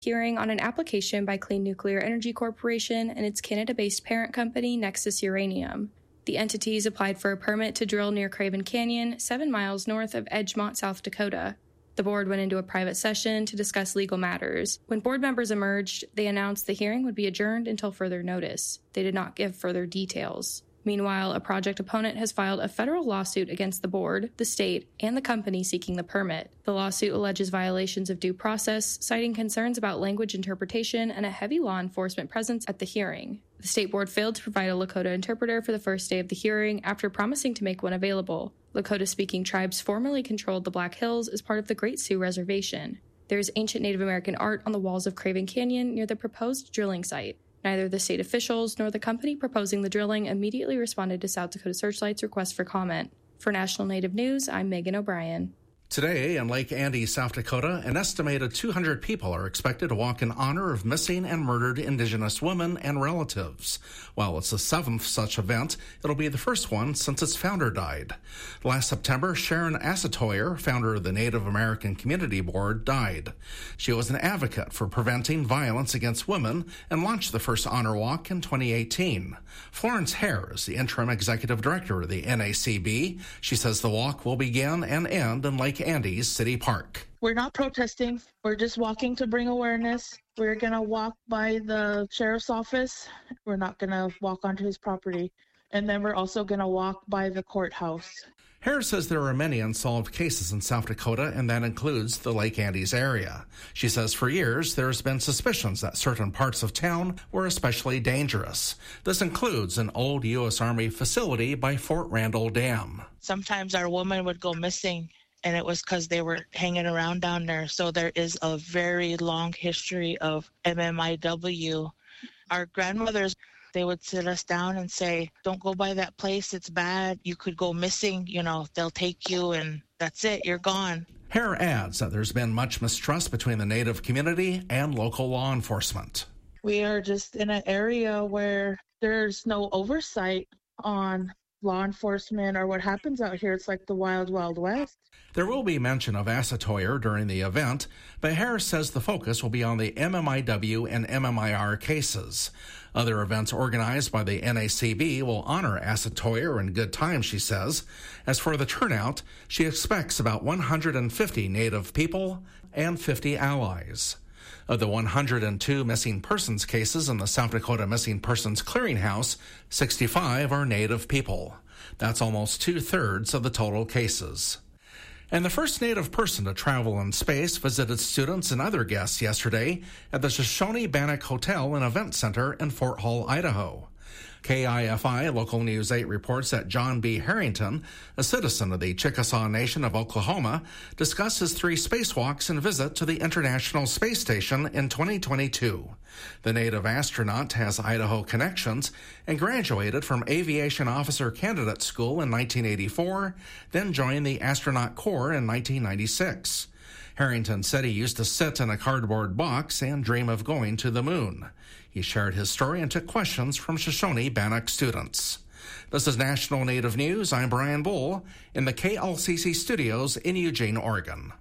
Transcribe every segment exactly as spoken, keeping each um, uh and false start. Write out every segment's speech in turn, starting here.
hearing on an application by Clean Nuclear Energy Corporation and its Canada-based parent company, Nexus Uranium. The entities applied for a permit to drill near Craven Canyon, seven miles north of Edgemont, South Dakota. The board went into a private session to discuss legal matters. When board members emerged, they announced the hearing would be adjourned until further notice. They did not give further details. Meanwhile, a project opponent has filed a federal lawsuit against the board, the state, and the company seeking the permit. The lawsuit alleges violations of due process, citing concerns about language interpretation and a heavy law enforcement presence at the hearing. The state board failed to provide a Lakota interpreter for the first day of the hearing after promising to make one available. Lakota-speaking tribes formerly controlled the Black Hills as part of the Great Sioux Reservation. There is ancient Native American art on the walls of Craven Canyon near the proposed drilling site. Neither the state officials nor the company proposing the drilling immediately responded to South Dakota Searchlight's request for comment. For National Native News, I'm Megan O'Brien. Today in Lake Andes, South Dakota, an estimated two hundred people are expected to walk in honor of missing and murdered Indigenous women and relatives. While it's the seventh such event, it'll be the first one since its founder died. Last September, Sharon Asatoyer, founder of the Native American Community Board, died. She was an advocate for preventing violence against women and launched the first honor walk in twenty eighteen. Florence Hare is the interim executive director of the N A C B. She says the walk will begin and end in Lake Andes City Park. We're not protesting. We're just walking to bring awareness. We're going to walk by the sheriff's office. We're not going to walk onto his property. And then we're also going to walk by the courthouse. Harris says there are many unsolved cases in South Dakota, and that includes the Lake Andes area. She says for years there's been suspicions that certain parts of town were especially dangerous. This includes an old U S Army facility by Fort Randall Dam. Sometimes our women would go missing, and it was because they were hanging around down there. So there is a very long history of M M I W. Our grandmothers, they would sit us down and say, don't go by that place, it's bad, you could go missing, you know, they'll take you and that's it, you're gone. Hare adds that there's been much mistrust between the Native community and local law enforcement. We are just in an area where there's no oversight on law enforcement or what happens out here. It's like the wild, wild west. There will be mention of Asatoyer during the event, but Harris says the focus will be on the M M I W and M M I R cases. Other events organized by the N A C B will honor Asatoyer in good time, she says. As for the turnout, she expects about one hundred fifty Native people and fifty allies. Of the one hundred two missing persons cases in the South Dakota Missing Persons Clearinghouse, sixty-five are Native people. That's almost two-thirds of the total cases. And the first Native person to travel in space visited students and other guests yesterday at the Shoshone-Bannock Hotel and Event Center in Fort Hall, Idaho. K I F I Local News eight reports that John B. Harrington, a citizen of the Chickasaw Nation of Oklahoma, discussed his three spacewalks and visit to the International Space Station in twenty twenty-two. The native astronaut has Idaho connections and graduated from Aviation Officer Candidate School in nineteen eighty-four, then joined the Astronaut Corps in nineteen ninety-six. Harrington said he used to sit in a cardboard box and dream of going to the moon. He shared his story and took questions from Shoshone-Bannock students. This is National Native News. I'm Brian Bull in the K L C C studios in Eugene, Oregon.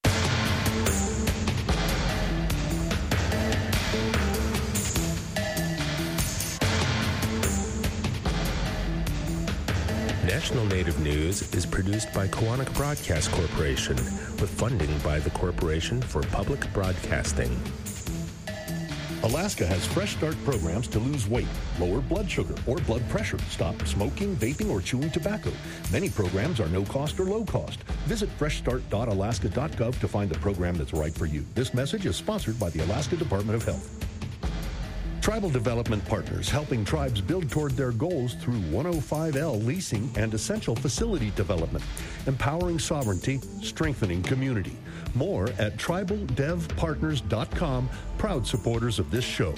National Native News is produced by Koahnic Broadcast Corporation with funding by the Corporation for Public Broadcasting. Alaska has Fresh Start programs to lose weight, lower blood sugar or blood pressure, stop smoking, vaping, or chewing tobacco. Many programs are no cost or low cost. Visit fresh start dot alaska dot gov to find the program that's right for you. This message is sponsored by the Alaska Department of Health. Tribal Development Partners, helping tribes build toward their goals through one oh five L leasing and essential facility development, empowering sovereignty, strengthening community. More at tribal dev partners dot com, proud supporters of this show.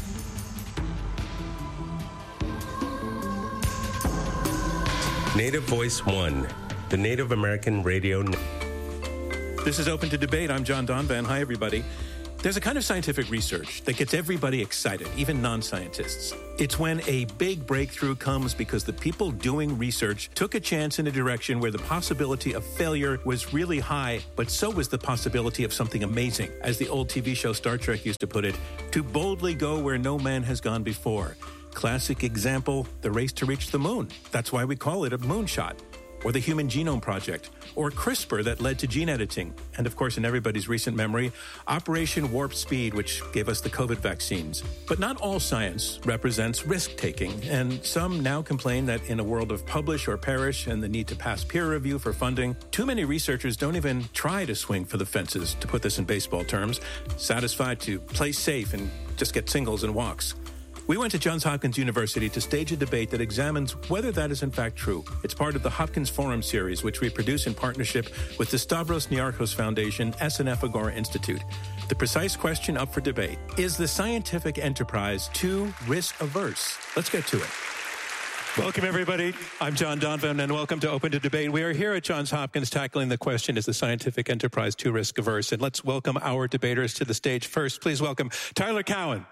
Native Voice One, the Native American Radio. This is Open to Debate. I'm John Donvan. Hi, everybody. There's a kind of scientific research that gets everybody excited, even non-scientists. It's when a big breakthrough comes because the people doing research took a chance in a direction where the possibility of failure was really high, but so was the possibility of something amazing. As the old T V show Star Trek used to put it, to boldly go where no man has gone before. Classic example, the race to reach the moon. That's why we call it a moonshot. Or the Human Genome Project, or CRISPR that led to gene editing, and of course in everybody's recent memory, Operation Warp Speed, which gave us the COVID vaccines. But not all science represents risk-taking, and some now complain that in a world of publish or perish and the need to pass peer review for funding, too many researchers don't even try to swing for the fences, to put this in baseball terms, satisfied to play safe and just get singles and walks. We went to Johns Hopkins University to stage a debate that examines whether that is in fact true. It's part of the Hopkins Forum series, which we produce in partnership with the Stavros Niarchos Foundation, S N F Agora Institute. The precise question up for debate, is the scientific enterprise too risk-averse? Let's get to it. Welcome, everybody. I'm John Donvan, and welcome to Open to Debate. We are here at Johns Hopkins tackling the question, is the scientific enterprise too risk-averse? And let's welcome our debaters to the stage. First, please welcome Tyler Cowen,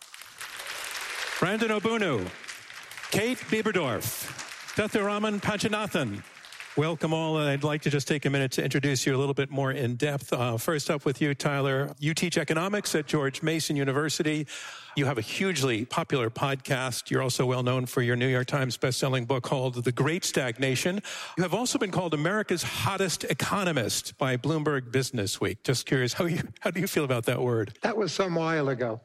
Brandon Obunu, Kate Bieberdorf, Sethuraman Panchanathan. Welcome all, and I'd like to just take a minute to introduce you a little bit more in depth. Uh, first up with you, Tyler. You teach economics at George Mason University. You have a hugely popular podcast. You're also well known for your New York Times bestselling book called The Great Stagnation. You have also been called America's hottest economist by Bloomberg Business Week. Just curious, how you how do you feel about that word? That was some while ago.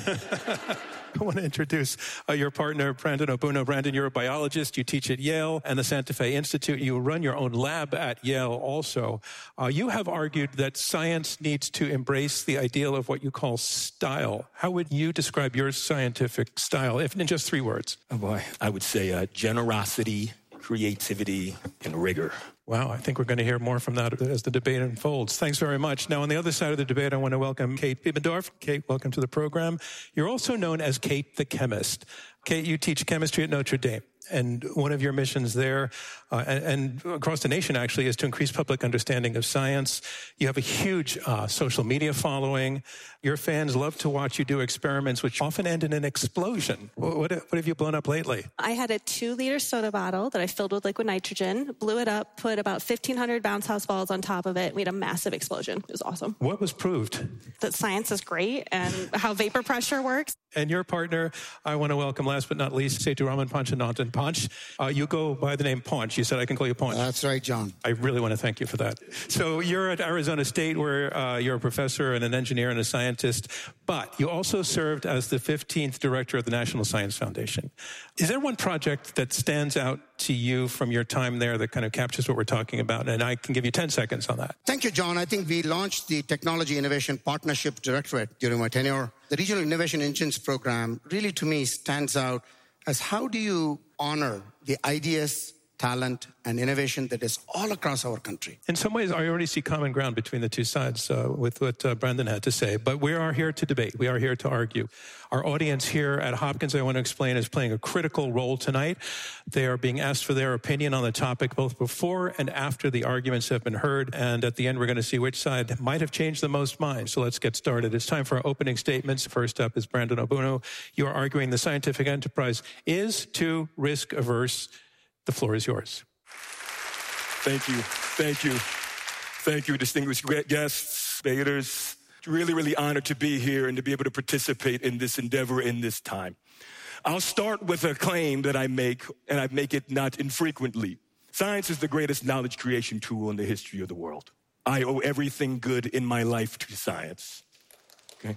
I want to introduce uh, your partner, Brandon Obunu. Brandon, you're a biologist. You teach at Yale and the Santa Fe Institute. You run your own lab at Yale also. Uh, you have argued that science needs to embrace the ideal of what you call style. How would you describe your scientific style, if in just three words? Oh boy, I would say uh, generosity, creativity, and rigor. Wow, I think we're going to hear more from that as the debate unfolds. Thanks very much. Now, on the other side of the debate, I want to welcome Kate Bieberdorf. Kate, welcome to the program. You're also known as Kate the Chemist. Kate, you teach chemistry at Notre Dame. And one of your missions there, uh, and, and across the nation actually, is to increase public understanding of science. You have a huge uh, social media following. Your fans love to watch you do experiments, which often end in an explosion. What, what, what have you blown up lately? I had a two-liter soda bottle that I filled with liquid nitrogen, blew it up, put about fifteen hundred bounce house balls on top of it. We had a massive explosion. It was awesome. What was proved? That science is great and how vapor pressure works. And your partner, I want to welcome, last but not least, Sethuraman Panchanathan. Ponch, uh, you go by the name Ponch. You said I can call you Ponch. That's right, John. I really want to thank you for that. So you're at Arizona State, where uh, you're a professor and an engineer and a scientist, but you also served as the fifteenth director of the National Science Foundation. Is there one project that stands out to you from your time there that kind of captures what we're talking about? And I can give you ten seconds on that. Thank you, John. I think we launched the Technology Innovation Partnership Directorate during my tenure. The Regional Innovation Engines program really, to me, stands out as how do you honor the ideas, talent, and innovation that is all across our country. In some ways, I already see common ground between the two sides uh, with what uh, Brandon had to say. But we are here to debate. We are here to argue. Our audience here at Hopkins, I want to explain, is playing a critical role tonight. They are being asked for their opinion on the topic both before and after the arguments have been heard. And at the end, we're going to see which side might have changed the most minds. So let's get started. It's time for our opening statements. First up is Brandon Obunu. You are arguing the scientific enterprise is too risk-averse. The floor is yours. Thank you. Thank you. Thank you, distinguished guests, debaters. Really, really honored to be here and to be able to participate in this endeavor in this time. I'll start with a claim that I make, and I make it not infrequently. Science is the greatest knowledge creation tool in the history of the world. I owe everything good in my life to science. Okay?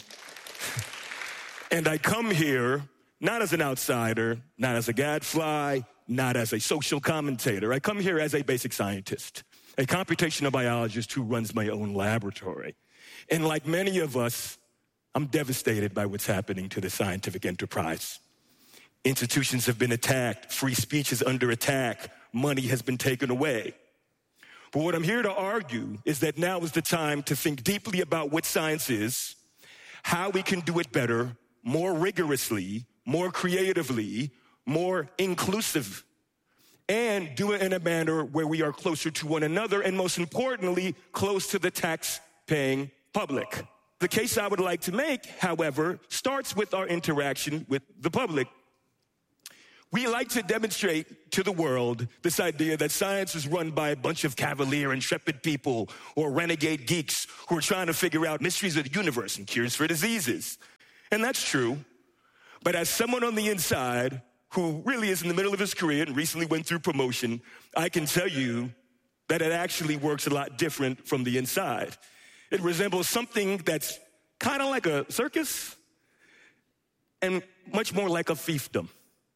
And I come here not as an outsider, not as a gadfly, not as a social commentator. I come here as a basic scientist, a computational biologist who runs my own laboratory. And like many of us, I'm devastated by what's happening to the scientific enterprise. Institutions have been attacked. Free speech is under attack. Money has been taken away. But what I'm here to argue is that now is the time to think deeply about what science is, how we can do it better, more rigorously, more creatively, more inclusive, and do it in a manner where we are closer to one another and, most importantly, close to the tax-paying public. The case I would like to make, however, starts with our interaction with the public. We like to demonstrate to the world this idea that science is run by a bunch of cavalier, intrepid people or renegade geeks who are trying to figure out mysteries of the universe and cures for diseases. And that's true. But as someone on the inside who really is in the middle of his career and recently went through promotion, I can tell you that it actually works a lot different from the inside. It resembles something that's kind of like a circus and much more like a fiefdom.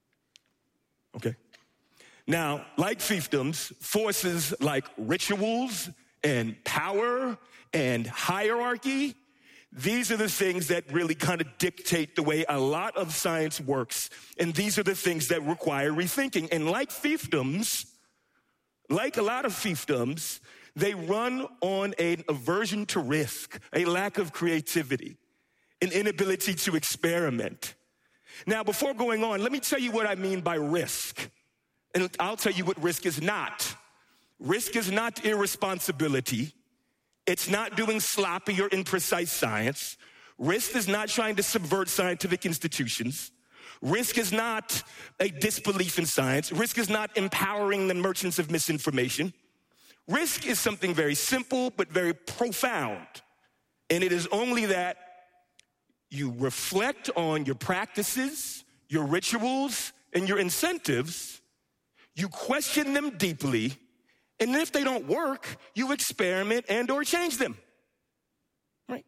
Okay? Now, like fiefdoms, forces like rituals and power and hierarchy, these are the things that really kind of dictate the way a lot of science works. And these are the things that require rethinking. And like fiefdoms, like a lot of fiefdoms, they run on an aversion to risk, a lack of creativity, an inability to experiment. Now, before going on, let me tell you what I mean by risk. And I'll tell you what risk is not. Risk is not irresponsibility. It's not doing sloppy or imprecise science. Risk is not trying to subvert scientific institutions. Risk is not a disbelief in science. Risk is not empowering the merchants of misinformation. Risk is something very simple but very profound. And it is only that you reflect on your practices, your rituals, and your incentives. You question them deeply, and if they don't work, you experiment and or change them. Right?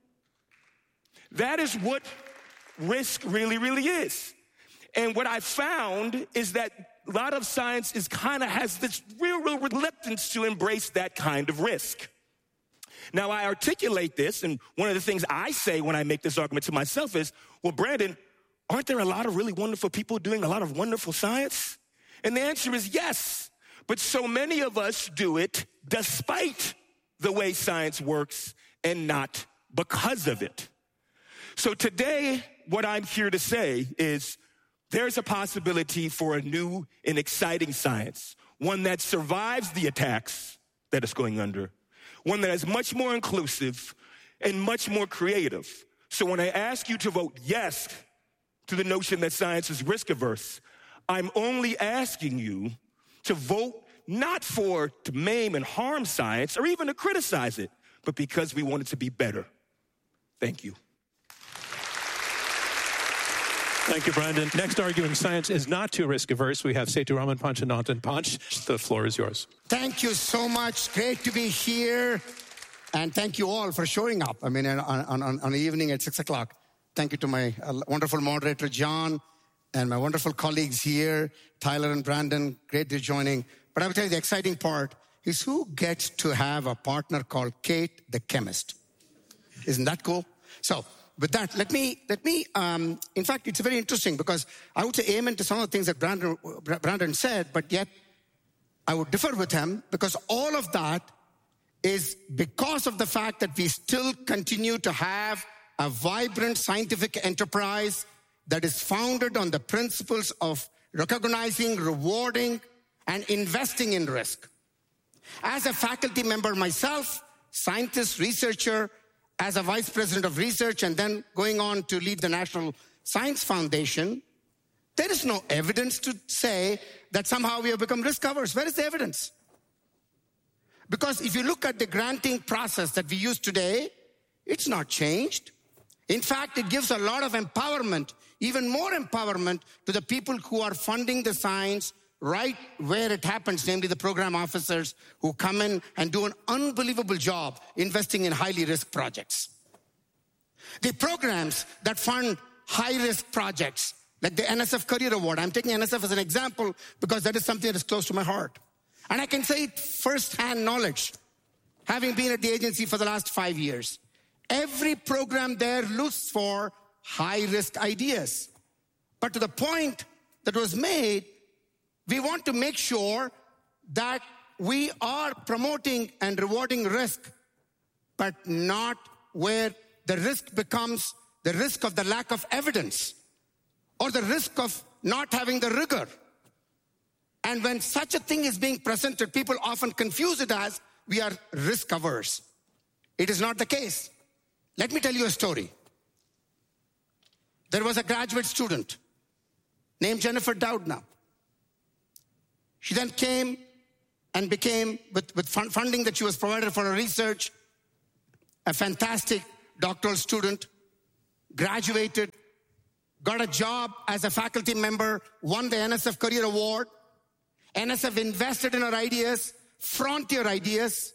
That is what risk really, really is. And what I found is that a lot of science is kind of has this real, real reluctance to embrace that kind of risk. Now, I articulate this, and one of the things I say when I make this argument to myself is, well, Brandon, aren't there a lot of really wonderful people doing a lot of wonderful science? And the answer is yes, but so many of us do it despite the way science works and not because of it. So today, what I'm here to say is there's a possibility for a new and exciting science, one that survives the attacks that it's going under, one that is much more inclusive and much more creative. So when I ask you to vote yes to the notion that science is risk averse, I'm only asking you to vote not for to maim and harm science or even to criticize it, but because we want it to be better. Thank you. Thank you, Brandon. Next, arguing science is not too risk-averse, we have Sethuraman Panchananthan. Panch, the floor is yours. Thank you so much. Great to be here. And thank you all for showing up. I mean, on, on, on an evening at six o'clock. Thank you to my uh, wonderful moderator, John, and my wonderful colleagues here, Tyler and Brandon. Great they're joining. But I will tell you the exciting part is who gets to have a partner called Kate the chemist. Isn't that cool? So, with that, let me, let me, um, in fact, it's very interesting because I would say amen to some of the things that Brandon, Brandon said, but yet I would differ with him because all of that is because of the fact that we still continue to have a vibrant scientific enterprise that is founded on the principles of recognizing, rewarding, and investing in risk. As a faculty member myself, scientist, researcher, as a vice president of research and then going on to lead the National Science Foundation, there is no evidence to say that somehow we have become risk averse. Where is the evidence? Because if you look at the granting process that we use today, it's not changed. In fact, it gives a lot of empowerment, even more empowerment to the people who are funding the science right where it happens, namely the program officers who come in and do an unbelievable job investing in highly risk projects. The programs that fund high-risk projects, like the N S F Career Award, I'm taking N S F as an example because that is something that is close to my heart. And I can say it first-hand knowledge, having been at the agency for the last five years. Every program there looks for high-risk ideas. But to the point that was made, we want to make sure that we are promoting and rewarding risk, but not where the risk becomes the risk of the lack of evidence or the risk of not having the rigor. And when such a thing is being presented, people often confuse it as we are risk averse. It is not the case. Let me tell you a story. There was a graduate student named Jennifer Doudna. She then came and became, with, with fund, funding that she was provided for her research, a fantastic doctoral student, graduated, got a job as a faculty member, won the N S F Career Award. N S F invested in her ideas, frontier ideas.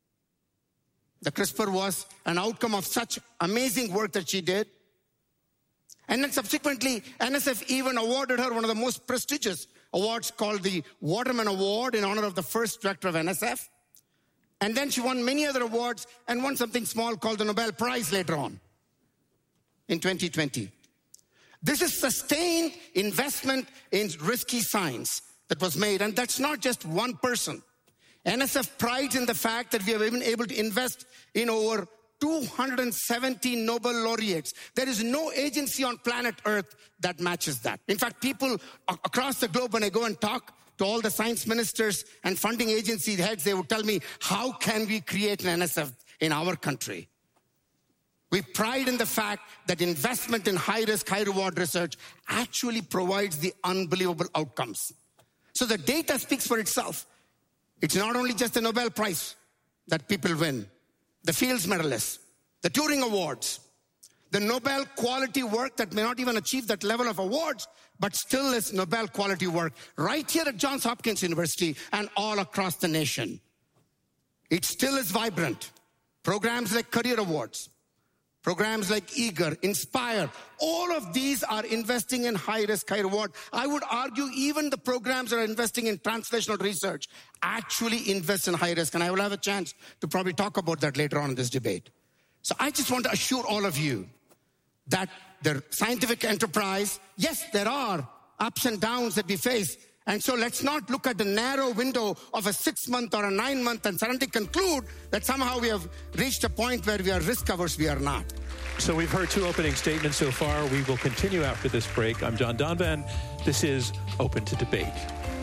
The CRISPR was an outcome of such amazing work that she did. And then subsequently, N S F even awarded her one of the most prestigious awards called the Waterman Award in honor of the first director of N S F. And then she won many other awards and won something small called the Nobel Prize later on in twenty twenty. This is sustained investment in risky science that was made. And that's not just one person. N S F prides in the fact that we have been able to invest in over two hundred seventy Nobel laureates. There is no agency on planet Earth that matches that. In fact, people across the globe, when I go and talk to all the science ministers and funding agency heads, they would tell me, how can we create an N S F in our country? We pride in the fact that investment in high-risk, high-reward research actually provides the unbelievable outcomes. So the data speaks for itself. It's not only just the Nobel Prize that people win, the Fields Medalists, the Turing Awards, the Nobel quality work that may not even achieve that level of awards, but still is Nobel quality work right here at Johns Hopkins University and all across the nation. It still is vibrant. Programs like Career Awards, programs like Eager, Inspire, all of these are investing in high risk, high reward. I would argue even the programs that are investing in translational research actually invest in high risk. And I will have a chance to probably talk about that later on in this debate. So I just want to assure all of you that the scientific enterprise, yes, there are ups and downs that we face. And so let's not look at the narrow window of a six-month or a nine-month and suddenly conclude that somehow we have reached a point where we are risk-averse. We are not. So we've heard two opening statements so far. We will continue after this break. I'm John Donvan. This is Open to Debate.